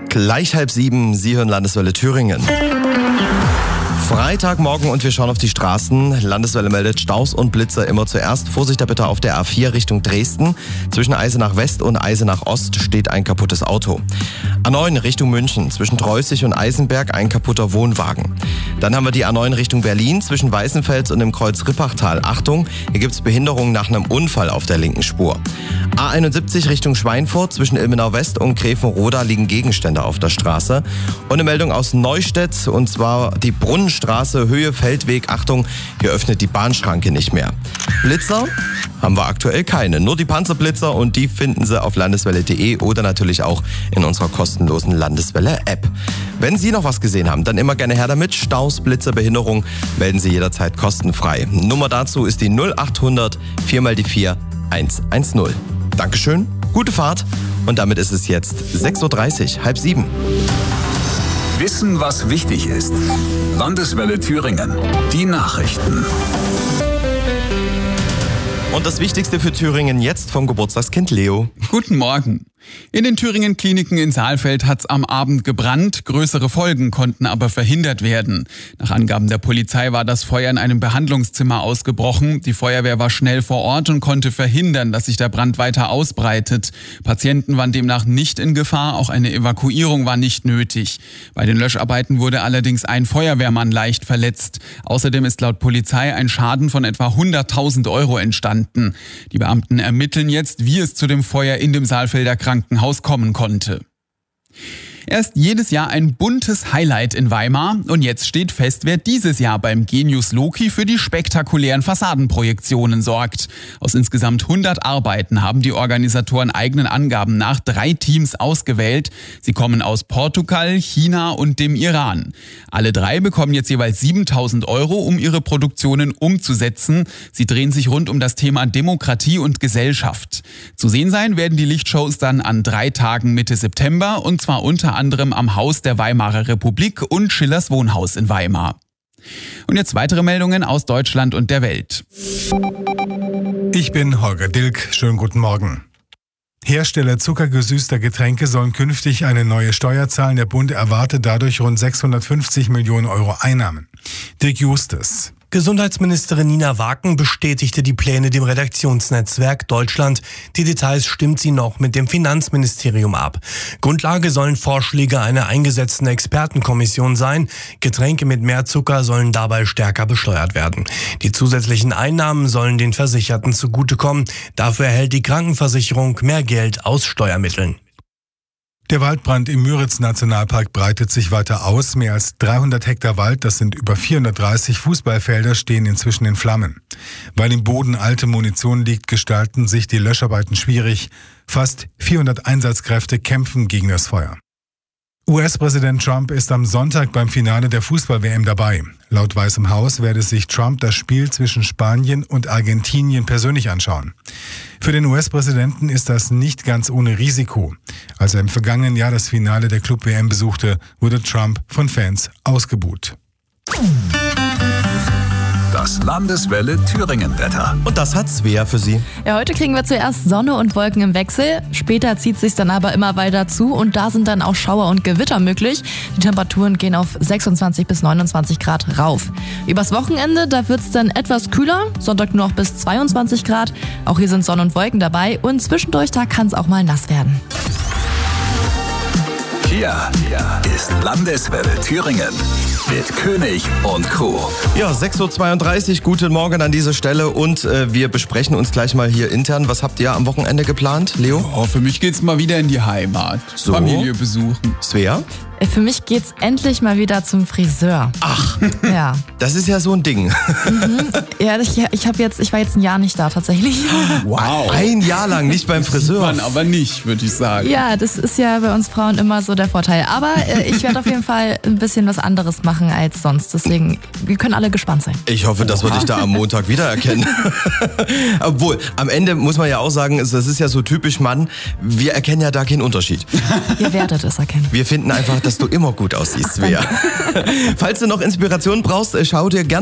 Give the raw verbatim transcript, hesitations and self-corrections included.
Gleich halb sieben, Sie hören Landeswelle Thüringen. Freitagmorgen und wir schauen auf die Straßen. Landeswelle meldet Staus und Blitzer immer zuerst. Vorsicht da bitte auf der A vier Richtung Dresden. Zwischen Eisenach West und Eisenach Ost steht ein kaputtes Auto. A neun Richtung München. Zwischen Dreußig und Eisenberg ein kaputter Wohnwagen. Dann haben wir die A neun Richtung Berlin. Zwischen Weißenfels und dem Kreuz Rippachtal. Achtung, hier gibt es Behinderungen nach einem Unfall auf der linken Spur. A einundsiebzig Richtung Schweinfurt. Zwischen Ilmenau West und Grevenroda liegen Gegenstände auf der Straße. Und eine Meldung aus Neustädt, und zwar die Brunnenstraße. Straße, Höhe, Feldweg, Achtung, hier öffnet die Bahnschranke nicht mehr. Blitzer haben wir aktuell keine, nur die Panzerblitzer und die finden Sie auf landeswelle punkt de oder natürlich auch in unserer kostenlosen Landeswelle-App. Wenn Sie noch was gesehen haben, dann immer gerne her damit. Staus, Blitzer, Behinderung melden Sie jederzeit kostenfrei. Nummer dazu ist die null achthundert vier mal die vier eins eins null. Dankeschön, gute Fahrt und damit ist es jetzt sechs Uhr dreißig, halb sieben. Wissen, was wichtig ist. Landeswelle Thüringen. Die Nachrichten. Und das Wichtigste für Thüringen jetzt vom Geburtstagskind Leo. Guten Morgen. In den Thüringen-Kliniken in Saalfeld hat's am Abend gebrannt. Größere Folgen konnten aber verhindert werden. Nach Angaben der Polizei war das Feuer in einem Behandlungszimmer ausgebrochen. Die Feuerwehr war schnell vor Ort und konnte verhindern, dass sich der Brand weiter ausbreitet. Patienten waren demnach nicht in Gefahr. Auch eine Evakuierung war nicht nötig. Bei den Löscharbeiten wurde allerdings ein Feuerwehrmann leicht verletzt. Außerdem ist laut Polizei ein Schaden von etwa hunderttausend Euro entstanden. Die Beamten ermitteln jetzt, wie es zu dem Feuer in dem Saalfelder Krankenhaus kommen konnte. Er ist jedes Jahr ein buntes Highlight in Weimar und jetzt steht fest, wer dieses Jahr beim Genius Loki für die spektakulären Fassadenprojektionen sorgt. Aus insgesamt hundert Arbeiten haben die Organisatoren eigenen Angaben nach drei Teams ausgewählt. Sie kommen aus Portugal, China und dem Iran. Alle drei bekommen jetzt jeweils siebentausend Euro, um ihre Produktionen umzusetzen. Sie drehen sich rund um das Thema Demokratie und Gesellschaft. Zu sehen sein werden die Lichtshows dann an drei Tagen Mitte September und zwar unter anderem am Haus der Weimarer Republik und Schillers Wohnhaus in Weimar. Und jetzt weitere Meldungen aus Deutschland und der Welt. Ich bin Holger Dilk. Schönen guten Morgen. Hersteller zuckergesüßter Getränke sollen künftig eine neue Steuer zahlen. Der Bund erwartet dadurch rund sechshundertfünfzig Millionen Euro Einnahmen. Dirk Justus. Gesundheitsministerin Nina Waken bestätigte die Pläne dem Redaktionsnetzwerk Deutschland. Die Details stimmt sie noch mit dem Finanzministerium ab. Grundlage sollen Vorschläge einer eingesetzten Expertenkommission sein. Getränke mit mehr Zucker sollen dabei stärker besteuert werden. Die zusätzlichen Einnahmen sollen den Versicherten zugutekommen. Dafür erhält die Krankenversicherung mehr Geld aus Steuermitteln. Der Waldbrand im Müritz-Nationalpark breitet sich weiter aus. Mehr als dreihundert Hektar Wald, das sind über vierhundertdreißig Fußballfelder, stehen inzwischen in Flammen. Weil im Boden alte Munition liegt, gestalten sich die Löscharbeiten schwierig. Fast vierhundert Einsatzkräfte kämpfen gegen das Feuer. U S-Präsident Trump ist am Sonntag beim Finale der Fußball-W M dabei. Laut Weißem Haus werde sich Trump das Spiel zwischen Spanien und Argentinien persönlich anschauen. Für den U S-Präsidenten ist das nicht ganz ohne Risiko. Als er im vergangenen Jahr das Finale der Club-W M besuchte, wurde Trump von Fans ausgebuht. Das Landeswelle Thüringen-Wetter. Und das hat Svea für Sie. Ja, heute kriegen wir zuerst Sonne und Wolken im Wechsel. Später zieht es sich dann aber immer weiter zu und da sind dann auch Schauer und Gewitter möglich. Die Temperaturen gehen auf sechsundzwanzig bis neunundzwanzig Grad rauf. Übers Wochenende, da wird es dann etwas kühler. Sonntag nur noch bis zweiundzwanzig Grad. Auch hier sind Sonne und Wolken dabei und zwischendurch, da kann es auch mal nass werden. Hier ist Landeswelle Thüringen mit König und Co. Ja, sechs Uhr zweiunddreißig, guten Morgen an dieser Stelle und äh, wir besprechen uns gleich mal hier intern. Was habt ihr am Wochenende geplant, Leo? Oh, für mich geht's mal wieder in die Heimat. So. Familie besuchen. Svea? Für mich geht's endlich mal wieder zum Friseur. Ach, Ja. das ist ja so ein Ding. Mhm. Ja, ich, ich, hab jetzt, ich war jetzt ein Jahr nicht da tatsächlich. Wow. Ein Jahr lang nicht beim Friseur. Man aber nicht, würde ich sagen. Ja, das ist ja bei uns Frauen immer so der Vorteil. Aber äh, ich werde auf jeden Fall ein bisschen was anderes machen als sonst. Deswegen, wir können alle gespannt sein. Ich hoffe, dass wir dich da am Montag wiedererkennen. Obwohl, am Ende muss man ja auch sagen, das ist ja so typisch Mann, wir erkennen ja da keinen Unterschied. Ihr werdet es erkennen. Wir finden einfach, dass du immer gut aussiehst, Svea. Falls du noch Inspiration brauchst, schau dir gerne